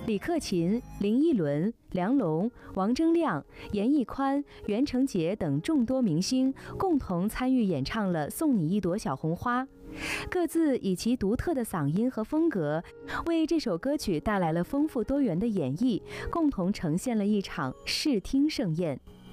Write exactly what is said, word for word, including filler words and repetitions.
李克勤、林依轮、梁龙、王铮亮、严屹宽、袁成杰等众多明星共同参与演唱了《送你一朵小红花》，各自以其独特的嗓音和风格，为这首歌曲带来了丰富多元的演绎，共同呈现了一场视听盛宴。